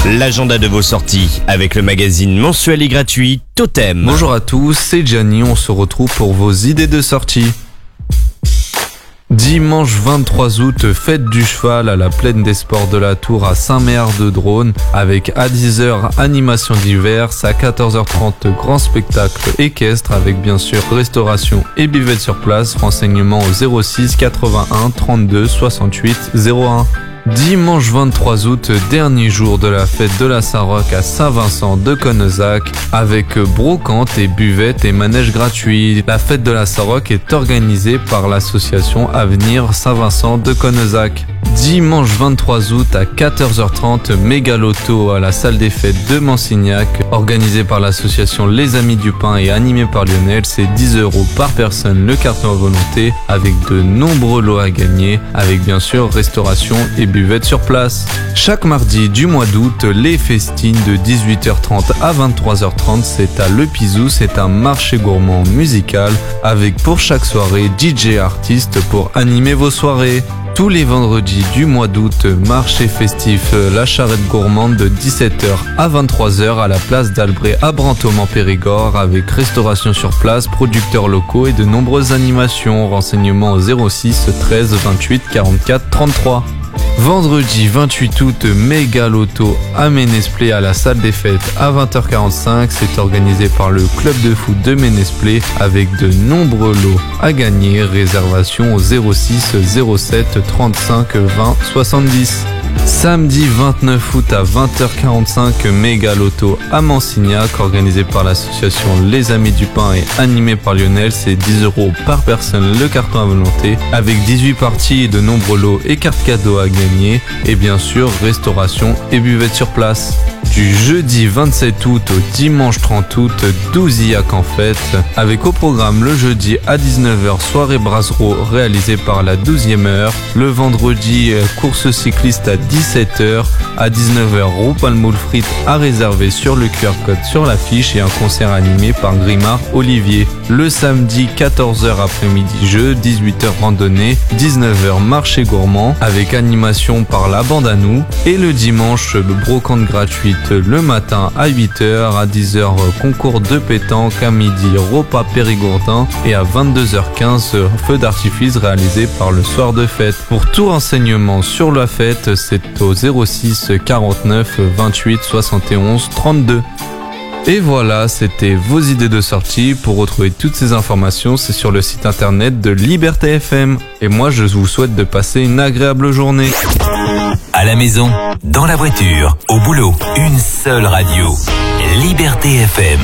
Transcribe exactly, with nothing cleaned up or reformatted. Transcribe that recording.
L'agenda de vos sorties avec le magazine mensuel et gratuit Totem. Bonjour à tous, c'est Gianni, on se retrouve pour vos idées de sortie. Dimanche vingt-trois août, fête du cheval à la plaine des sports de la Tour à Saint-Méard-de-Drône avec à dix heures animation diverses, à quatorze heures trente grand spectacle équestre avec bien sûr restauration et buvette sur place. Renseignements au zéro six quatre-vingt-un trente-deux soixante-huit zéro un. Dimanche vingt-trois août, dernier jour de la fête de la Saint-Roch à Saint-Vincent de Connezac avec brocante et buvette et manège gratuit. La fête de la Saint-Roch est organisée par l'association Avenir Saint-Vincent de Connezac. Dimanche vingt-trois août à quatorze heures trente, méga loto à la salle des fêtes de Mansignac, organisé par l'association Les Amis du Pain et animé par Lionel. C'est dix euros par personne le carton à volonté avec de nombreux lots à gagner, avec bien sûr restauration et buvette sur place. Chaque mardi du mois d'août, les festines de dix-huit heures trente à vingt-trois heures trente, c'est à Le Pizou, c'est un marché gourmand musical avec pour chaque soirée D J artistes pour animer vos soirées. Tous les vendredis du mois d'août, marché festif La Charrette Gourmande de dix-sept heures à vingt-trois heures à la place d'Albret à Brantôme-en-Périgord avec restauration sur place, producteurs locaux et de nombreuses animations. Renseignements au zéro six treize vingt-huit quarante-quatre trente-trois. Vendredi vingt-huit août, méga loto à Ménezplé à la salle des fêtes à vingt heures quarante-cinq. C'est organisé par le club de foot de Ménezplé avec de nombreux lots à gagner. Réservation au zéro six zéro sept trente-cinq vingt soixante-dix. Samedi vingt-neuf août à vingt heures quarante-cinq, méga loto à Mansignac, organisé par l'association Les Amis du Pain et animé par Lionel. C'est dix euros par personne le carton à volonté, avec dix-huit parties et de nombreux lots et cartes cadeaux à gagner, et bien sûr restauration et buvette sur place. Du jeudi vingt-sept août au dimanche trente août, Douzillac en fête, avec au programme le jeudi à dix-neuf heures soirée brassereau réalisée par la douzième heure, le vendredi course cycliste à dix-sept heures, à dix-neuf heures roue palmoule frites à réserver sur le Q R code sur l'affiche et un concert animé par Grimard Olivier. Le samedi quatorze heures après-midi jeu, dix-huit heures randonnée, dix-neuf heures marché gourmand avec animation par la bande à nous, et le dimanche brocante gratuite le matin à huit heures, à dix heures concours de pétanque, à midi repas périgourdin et à vingt-deux heures quinze feu d'artifice réalisé par le soir de fête. Pour tout renseignement sur la fête, c'est au zéro six quarante-neuf vingt-huit soixante et onze trente-deux. Et voilà, c'était vos idées de sortie. Pour retrouver toutes ces informations, c'est sur le site internet de Liberté F M. Et moi, je vous souhaite de passer une agréable journée. À la maison, dans la voiture, au boulot, une seule radio. Liberté F M.